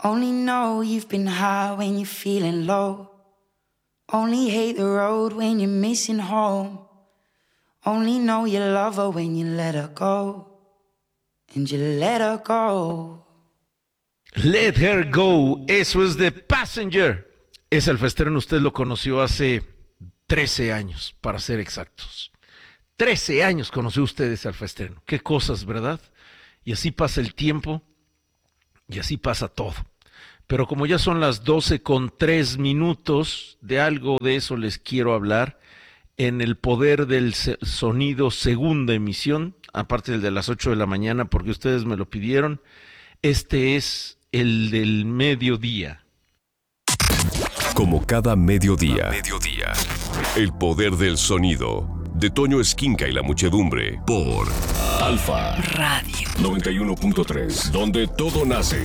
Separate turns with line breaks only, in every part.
Only know you've been high when you're feeling low. Only hate the road when you're missing home. Only know you love her when you let her go. And you let her go.
Let Her Go, eso es de Passenger. Ese alfaestreno usted lo conoció hace 13 años, para ser exactos. 13 años conoció usted ese alfaestreno. Qué cosas, ¿verdad? Y así pasa el tiempo y así pasa todo. Pero como ya son las 12:03, de algo de eso les quiero hablar en El Poder del Sonido, segunda emisión, aparte del de las 8 de la mañana, porque ustedes me lo pidieron. Este es el del mediodía.
Como cada mediodía, El Poder del Sonido, de Toño Esquinca y la muchedumbre, por Alfa Radio 91.3, donde todo nace.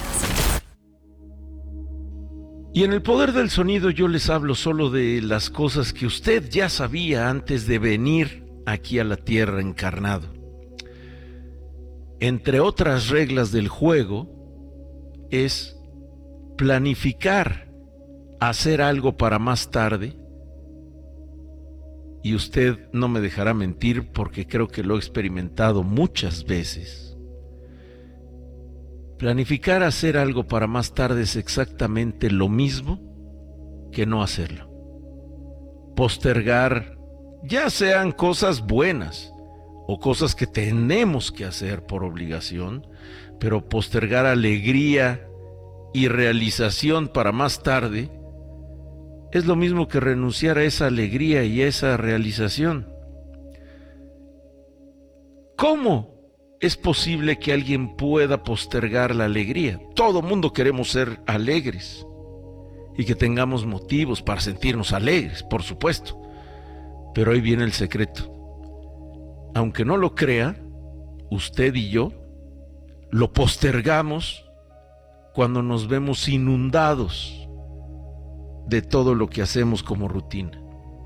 Y en El Poder del Sonido yo les hablo solo de las cosas que usted ya sabía antes de venir aquí a la Tierra encarnado. Entre otras reglas del juego es planificar hacer algo para más tarde, y usted no me dejará mentir porque creo que lo he experimentado muchas veces. Planificar hacer algo para más tarde es exactamente lo mismo que no hacerlo. Postergar, ya sean cosas buenas o cosas que tenemos que hacer por obligación, pero postergar alegría y realización para más tarde es lo mismo que renunciar a esa alegría y a esa realización. ¿Cómo es posible que alguien pueda postergar la alegría? Todo mundo queremos ser alegres y que tengamos motivos para sentirnos alegres, por supuesto. Pero ahí viene el secreto. Aunque no lo crea, usted y yo lo postergamos cuando nos vemos inundados de todo lo que hacemos como rutina.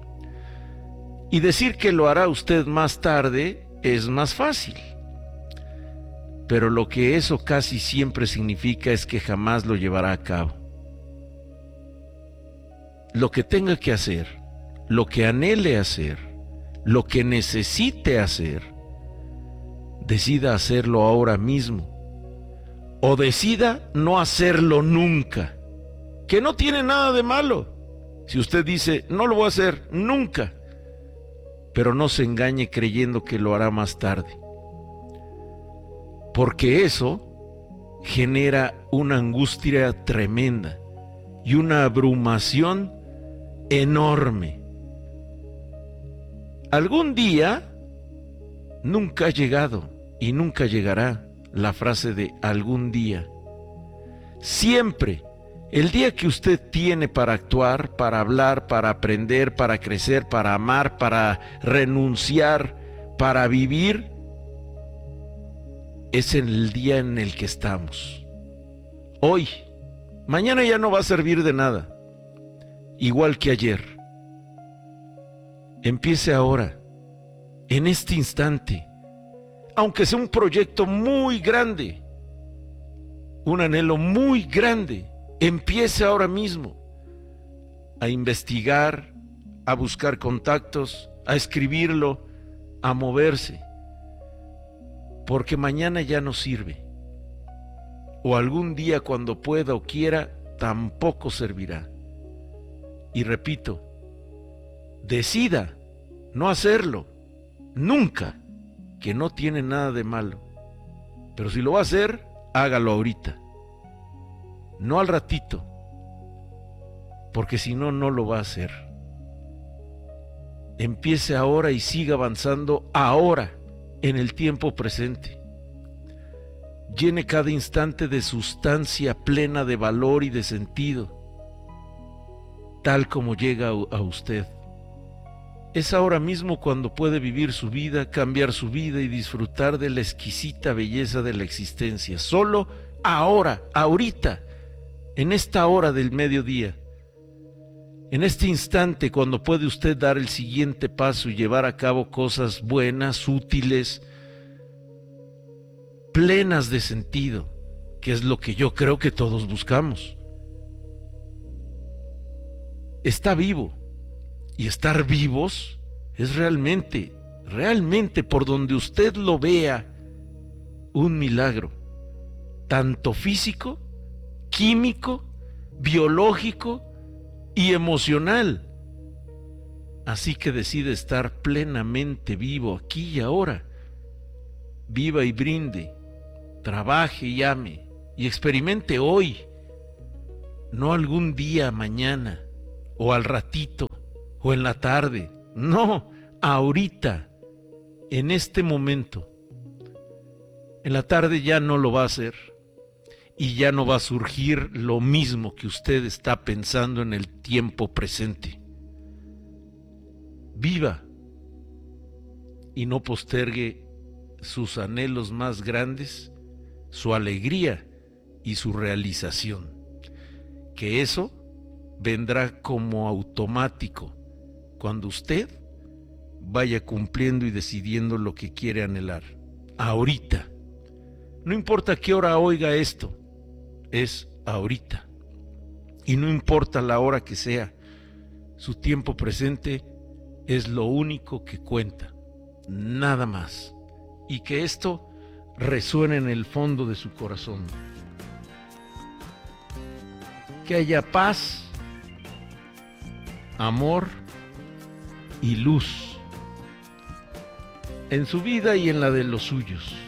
Y decir que lo hará usted más tarde es más fácil. Pero lo que eso casi siempre significa es que jamás lo llevará a cabo. Lo que tenga que hacer, lo que anhele hacer, lo que necesite hacer, decida hacerlo ahora mismo. O decida no hacerlo nunca, que no tiene nada de malo. Si usted dice, no lo voy a hacer nunca, pero no se engañe creyendo que lo hará más tarde. Porque eso genera una angustia tremenda y una abrumación enorme. Algún día nunca ha llegado y nunca llegará. La frase de algún día. Siempre, el día que usted tiene para actuar, para hablar, para aprender, para crecer, para amar, para renunciar, para vivir, es el día en el que estamos. Hoy, mañana ya no va a servir de nada, igual que ayer. Empiece ahora, en este instante. Aunque sea un proyecto muy grande, un anhelo muy grande, empiece ahora mismo a investigar, a buscar contactos, a escribirlo, a moverse, porque mañana ya no sirve, o algún día cuando pueda o quiera, tampoco servirá. Y repito, decida no hacerlo, nunca, que no tiene nada de malo, pero si lo va a hacer, hágalo ahorita, no al ratito, porque si no, no lo va a hacer. Empiece ahora y siga avanzando ahora, en el tiempo presente. Llene cada instante de sustancia plena de valor y de sentido, tal como llega a usted. Es ahora mismo cuando puede vivir su vida, cambiar su vida y disfrutar de la exquisita belleza de la existencia. Solo ahora, ahorita, en esta hora del mediodía. En este instante, cuando puede usted dar el siguiente paso y llevar a cabo cosas buenas, útiles, plenas de sentido, que es lo que yo creo que todos buscamos. Está vivo, y estar vivos es realmente por donde usted lo vea, un milagro, tanto físico, químico, biológico y emocional. Así que decide estar plenamente vivo aquí y ahora. Viva y brinde, trabaje y ame, y experimente hoy, no algún día mañana, o al ratito, o en la tarde. No, ahorita, en este momento. En la tarde ya no lo va a hacer, y ya no va a surgir lo mismo que usted está pensando en el tiempo presente. Viva y no postergue sus anhelos más grandes, su alegría y su realización, que eso vendrá como automático cuando usted vaya cumpliendo y decidiendo lo que quiere anhelar. Ahorita. No importa qué hora oiga esto, es ahorita. Y no importa la hora que sea, su tiempo presente es lo único que cuenta, nada más. Y que esto resuene en el fondo de su corazón. Que haya paz, amor y luz en su vida y en la de los suyos.